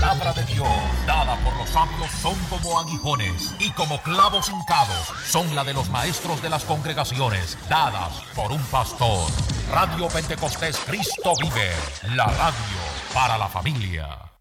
palabra de Dios, dada por los sabios, son como aguijones y como clavos hincados, son la de los maestros de las congregaciones, dadas por un pastor. Radio Pentecostés Cristo vive, la radio para la familia.